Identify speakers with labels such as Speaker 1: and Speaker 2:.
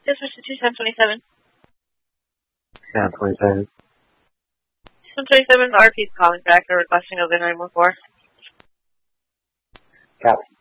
Speaker 1: This was the 2727.
Speaker 2: 27.
Speaker 1: 27, RP is calling back. They're requesting over 914.
Speaker 2: Copy.